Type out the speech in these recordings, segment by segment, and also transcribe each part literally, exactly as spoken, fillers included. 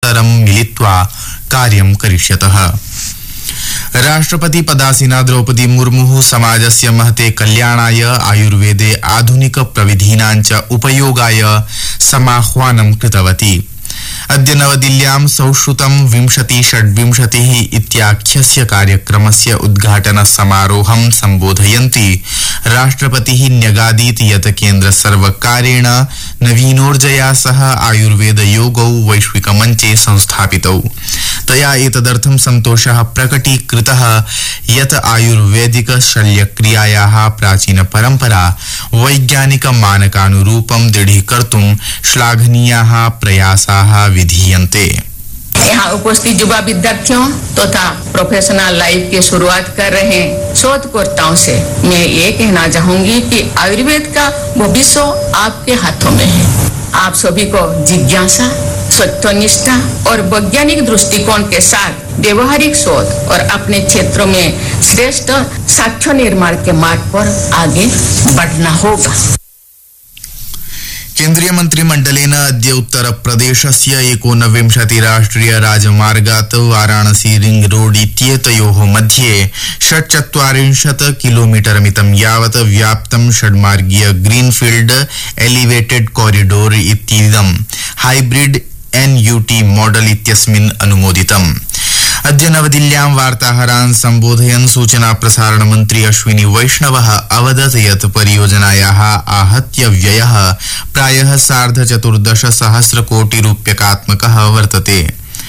निरन्तरं मिलित्वा कार्यं करिष्यतः। राष्ट्रपति पदासीना द्रौपदी मुर्मुः समाजस्य महते कल्याणाय आयुर्वेदे आधुनिक प्रविधीनां च उपयोगाय समाह्वानं कृतवती। अद्य नवदिल्ल्यां संश्रुतं विंशति षड्विंशतिः इत्याख्यस्य कार्यक्रमस्य उद्घाटन समारोहं सम्बोधयन्ती राष्ट्रपतिः न्यगादीत् यत् केन्द्र सर्वकारेण नवीनोर्जया सह आयुर्वेद योगौ वैश्विकमञ्चे संस्थापितौ। तया एतदर्थं सन्तोषः प्रकटीकृतः यत् आयुर्वेदिक शल्यक्रियायाः प्राचीन परम्परा वैज्ञानिक मानकानुरूपं दृढीकर्तुं श्लाघनीयाः प्रयासाः विधीयन्ते। यहाँ उपस्थित युवा विद्यार्थियों तथा प्रोफेशनल लाइफ की शुरुआत कर रहे शोधकर्ताओं से मैं ये कहना चाहूंगी कि आयुर्वेद का भविष्य आपके हाथों में है। आप सभी को जिज्ञासा, सत्यनिष्ठा और वैज्ञानिक दृष्टिकोण के साथ व्यवहारिक शोध और अपने क्षेत्रों में श्रेष्ठ साक्ष्य निर्माण के मार्ग पर आगे बढ़ना होगा। केन्द्रीय मंत्रिमण्डलेन अद्य उत्तर प्रदेशस्य एकोनविंशति राष्ट्रिय राजमार्गात् वाराणसी रिंग रोड इत्येतयोः मध्ये षट्चत्वारिंशत् किलोमीटर मितं यावत् व्याप्तं षड्मार्गीय greenfield elevated corridor इत्येदं hybrid NUT model इत्यस्मिन् अनुमोदितम्। अद्य नवदिल्ल्यां वार्ताहरान् सम्बोधयन् सूचना प्रसारण मन्त्री अश्विनी वैष्णवः अवदत् यत् परियोजनायाः आहत्य व्ययः प्रायः सार्ध चतुर्दश सहस्र कोटि रूप्यकात्मकः वर्तते।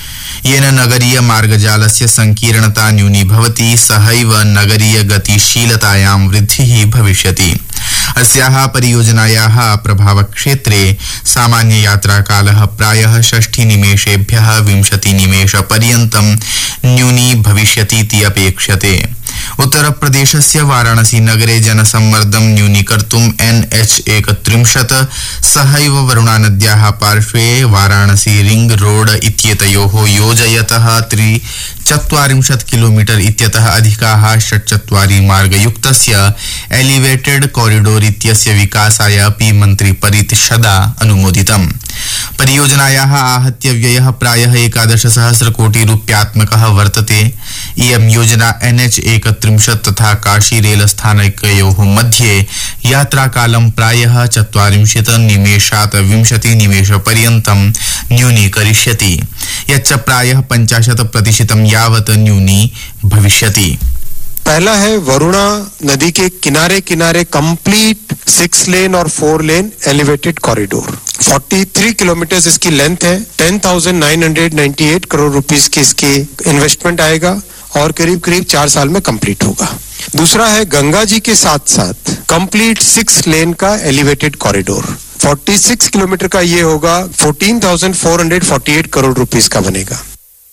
येन नगरीय मार्गजालस्य संकीर्णता न्यूनीभवति, सहैव नगरीय गतिशीलतायां वृद्धिः भविष्यति। अस्याः परियोजनायाः प्रभावक्षेत्रे सामान्य यात्राकालः प्रायः षष्टि निमेषेभ्यः विंशति निमेषपर्यन्तं न्यूनी भविष्यतीति अपेक्ष्यते। उत्तर प्रदेशस्य वाराणसी नगरे जनसम्मर्दं न्यूनीकर्तुं एनएच एकत्रिंशत् सहैव वरुणा नद्याः पार्श्वे वाराणसी रिंग रोड इत्येतयोः योजयतः त्रिचत्वारिंशत् किलोमीटर इत्यतः अधिकाः षट्चत्वारि मार्गयुक्तस्य एलिवेटेड कॉरिडोर इत्यस्य विकासाय अपि मन्त्रिपरिषदा अनुमोदितम्। परियोजनायाः आहत्य व्ययः प्रायः एकादश सहस्र कोटि रूप्यात्मकः वर्तते। इयं योजना एनएच एकत्रिंशत् तथा काशी रेल स्थानकयोः मध्ये यात्राकालं प्रायः चत्वारिंशत् निमेषात् विंशति निमेषपर्यन्तं न्यूनीकरिष्यति, यच्च प्रायः पञ्चाशत् प्रतिशतं यावत् न्यूनी भविष्यति। पहला है वरुणा नदी के किनारे किनारे कंप्लीट सिक्स लेन और फोर लेन एलिवेटेड कॉरिडोर। तैंतालीस किलोमीटर इसकी लेंथ है। दस हज़ार नौ सौ अट्ठानवे करोड़ रुपीस की इसकी इन्वेस्टमेंट आएगा और करीब करीब चार साल में कंप्लीट होगा। दूसरा है गंगा जी के साथ साथ कंप्लीट सिक्स लेन का एलिवेटेड कॉरिडोर। छियालीस किलोमीटर का ये होगा, चौदह हज़ार चार सौ अड़तालीस करोड़ रुपीस का बनेगा।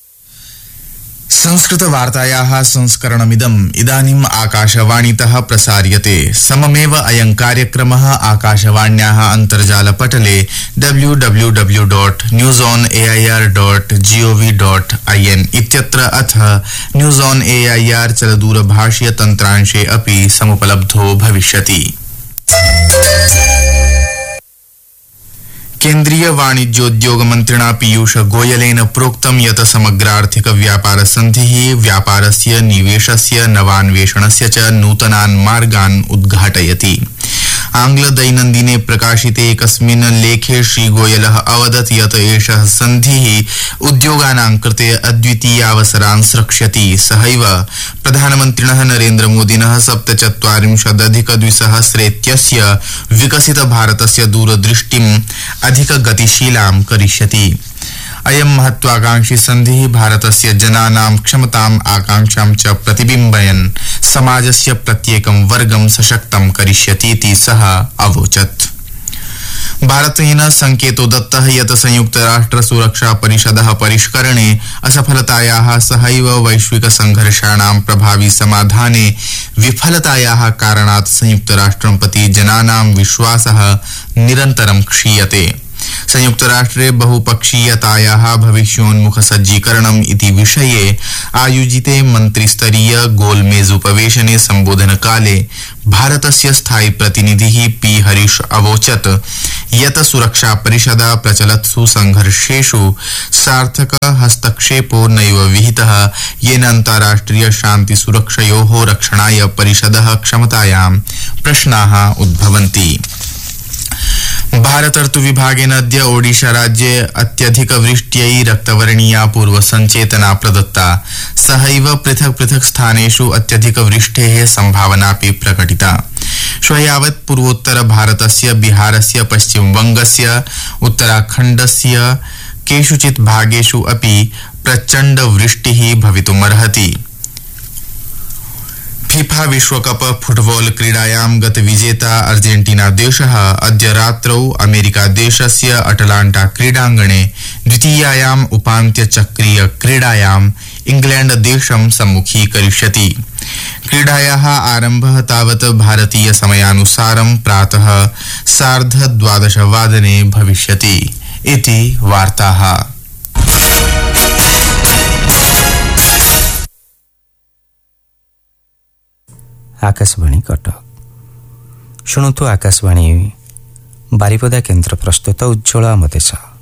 संस्कृत वार्तायाः संस्करणमिदम् इदानीम् आकाशवाणीतः प्रसार्यते। सममेव अयं कार्यक्रमः आकाशवाण्याः अन्तर्जालपटले W W W dot news on A I R dot G O V dot I N इत्यत्र अथ news on A I R चलदूरभाषीय तन्त्रांशे अपि समुपलब्धो भविष्यति। केन्द्रीय वाणिज्योद्योग मन्त्रिणा पीयूष गोयलेन प्रोक्तं यत् समग्रार्थिक व्यापार सन्धिः व्यापारस्य, निवेशस्य, नवान्वेषणस्य च नूतनान् मार्गान् उद्घाटयति। आंग्ल दैनन्दिने प्रकाशिते एकस्मिन् लेखे श्रीगोयलः अवदत् यत् एषः सन्धिः उद्योगानां कृते अद्वितीयावसरान् सृक्ष्यति। सहैव प्रधानमन्त्रिणः नरेन्द्र मोदिनः सप्तचत्वारिंशदधिकद्विसहस्रेत्यस्य विकसित भारतस्य दूरदृष्टिम् अधिकगतिशीलां करिष्यति। अयं महत्वाकांक्षी सन्धिः भारतस्य जनानां क्षमताम्, आकांक्षां च प्रतिबिम्बयन् समाजस्य प्रत्येकं वर्गं सशक्तं करिष्यतीति सः अवोचत्। भारतेन संकेतो दत्तः यत् संयुक्त राष्ट्र सुरक्षा परिषदः परिष्करणे असफलतायाः सहैव वैश्विक संघर्षाणां प्रभावी समाधाने विफलतायाः कारणात् संयुक्त राष्ट्रं प्रति जनानां विश्वासः निरन्तरं क्षीयते। संयुक्तराष्ट्रे बहुपक्षीयतायाः भविष्योन्मुखसज्जीकरणम् इति विषये आयोजिते मन्त्रिस्तरीय गोलमेज उपवेशने सम्बोधनकाले भारतस्य स्थायी प्रतिनिधिः पी हरीश अवोचत् यत् सुरक्षा परिषदा प्रचलत्सु संघर्षेषु सार्थक हस्तक्षेपो नैव विहितः येन अन्ताराष्ट्रिय शान्ति सुरक्षयोः रक्षणाय परिषदः क्षमतायां प्रश्नाः उद्भवन्ति। भारत ऋतु विभागेन अद्य ओडिशा राज्ये अत्यधिक वृष्ट्यै रक्तवर्णीया पूर्वसञ्चेतना प्रदत्ता। सहैव पृथक् पृथक् स्थानेषु अत्यधिक वृष्टेः सम्भावनापि प्रकटिता। श्वः यावत् पूर्वोत्तर भारतस्य बिहारस्य पश्चिमबंगस्य उत्तराखण्डस्य केषुचित् भागेषु अपि प्रचण्ड वृष्टिः भवितुमर्हति। फीफा विश्वकप फुटबॉल क्रीडायां गतविजेता अर्जेंटीना देशः अद्य रात्रौ अमेरिका देशस्य अटलांटा क्रीडाङ्गणे द्वितीयायाम् उपान्त्यचक्रीय क्रीडायां इंग्लैंड देशं सम्मुखीकरिष्यति। क्रीडायाः आरम्भः तावत् भारतीय समयानुसारं प्रातः सार्धद्वादशवादने भविष्यति इति वार्ताः। आकाशवाणी कटक शुणुतु आकाशवाणी बारिपदा केन्द्र प्रस्तुत उज्ज्वल मदेश।